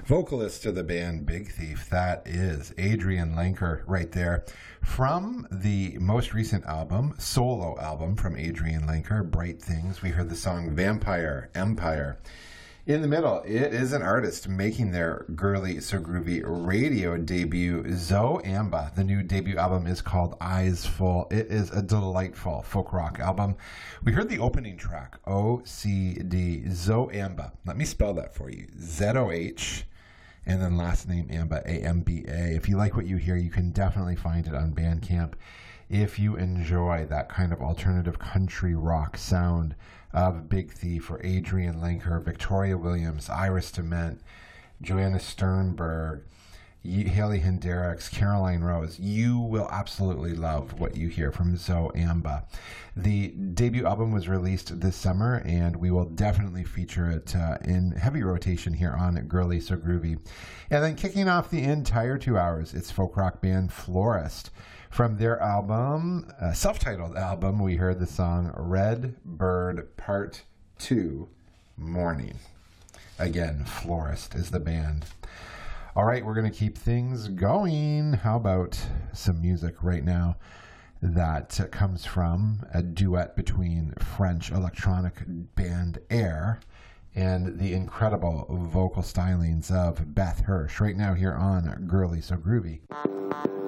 Vocalist of the band Big Thief, that is Adrian Lenker right there. From the most recent album, solo album from Adrian Lenker, Bright Things, we heard the song Vampire Empire. In the middle, it is an artist making their Girly So Groovy radio debut, Zoe Amba. The new debut album is called Eyes Full. It is a delightful folk rock album. We heard the opening track, OCD, Zoe Amba. Let me spell that for you. ZOH, and then last name Amba, AMBA. If you like what you hear, you can definitely find it on Bandcamp. If you enjoy that kind of alternative country rock sound of Big Thief or Adrian Lenker, Victoria Williams, Iris DeMent, Joanna Sternberg, Haley Hendricks, Caroline Rose, you will absolutely love what you hear from Zoe Amba. The debut album was released this summer, and we will definitely feature it in heavy rotation here on Girly So Groovy. And then kicking off the entire 2 hours, it's folk rock band Florist. From their album, self-titled album, we heard the song Red Bird Part 2, Morning. Again, Florist is the band. All right, we're going to keep things going. How about some music right now that comes from a duet between French electronic band Air and the incredible vocal stylings of Beth Hirsch right now here on Girly So Groovy.